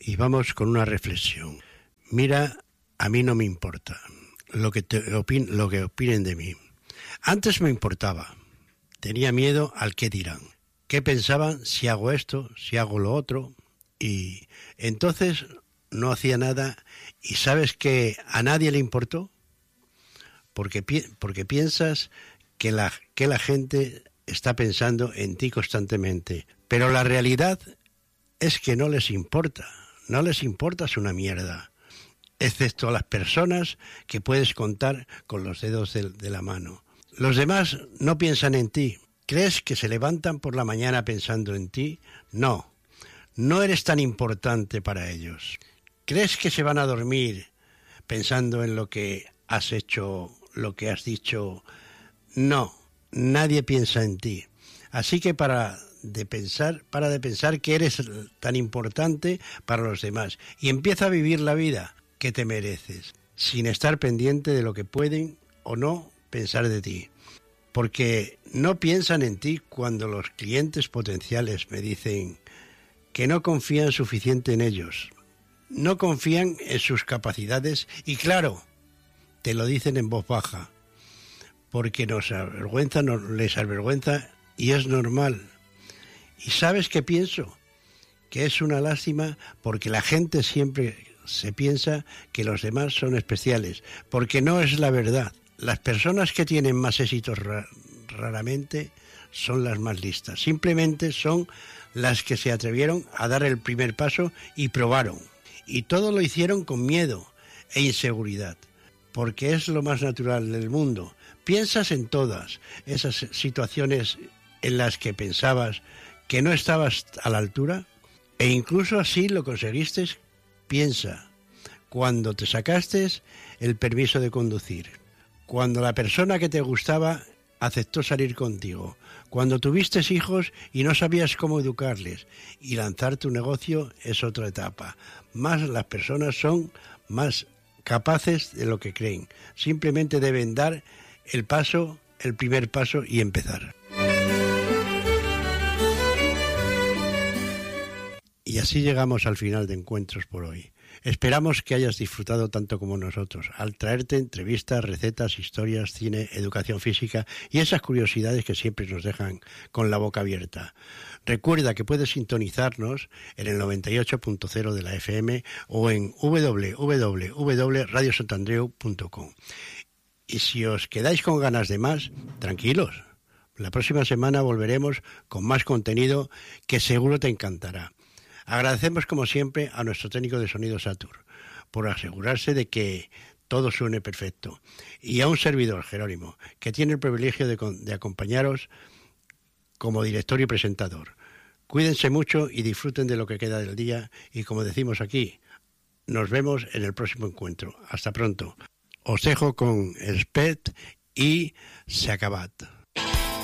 y vamos con una reflexión. Mira, a mí no me importa lo que opinen de mí. Antes me importaba. Tenía miedo al qué dirán. ¿Qué pensaban si hago esto, si hago lo otro? Y entonces no hacía nada. ¿Y sabes que a nadie le importó? Porque piensas que la gente está pensando en ti constantemente. Pero la realidad es que no les importa. No les importas una mierda. Excepto a las personas que puedes contar con los dedos de la mano. Los demás no piensan en ti. ¿Crees que se levantan por la mañana pensando en ti? No, no eres tan importante para ellos. ¿Crees que se van a dormir pensando en lo que has hecho, lo que has dicho? No, nadie piensa en ti. Así que para de pensar que eres tan importante para los demás y empieza a vivir la vida que te mereces, sin estar pendiente de lo que pueden o no pensar de ti. Porque no piensan en ti cuando los clientes potenciales me dicen que no confían suficiente en ellos. No confían en sus capacidades y claro, te lo dicen en voz baja. Porque les avergüenza y es normal. ¿Y sabes qué pienso? Que es una lástima porque la gente siempre se piensa que los demás son especiales, porque no es la verdad. Las personas que tienen más éxitos raramente son las más listas. Simplemente son las que se atrevieron a dar el primer paso y probaron. Y todo lo hicieron con miedo e inseguridad, porque es lo más natural del mundo. Piensas en todas esas situaciones en las que pensabas que no estabas a la altura e incluso así lo conseguiste. Piensa, cuando te sacaste el permiso de conducir, cuando la persona que te gustaba aceptó salir contigo, cuando tuviste hijos y no sabías cómo educarles, y lanzar tu negocio es otra etapa. Más las personas son más capaces de lo que creen. Simplemente deben dar el primer paso y empezar. Y así llegamos al final de Encuentros por hoy. Esperamos que hayas disfrutado tanto como nosotros al traerte entrevistas, recetas, historias, cine, educación física y esas curiosidades que siempre nos dejan con la boca abierta. Recuerda que puedes sintonizarnos en el 98.0 de la FM o en www.radiosantandreu.com. Y si os quedáis con ganas de más, tranquilos. La próxima semana volveremos con más contenido que seguro te encantará. Agradecemos como siempre a nuestro técnico de sonido Satur por asegurarse de que todo suene perfecto y a un servidor, Jerónimo, que tiene el privilegio de acompañaros como director y presentador. Cuídense mucho y disfruten de lo que queda del día y como decimos aquí, nos vemos en el próximo encuentro. Hasta pronto. Os dejo con Spet y Se acabat.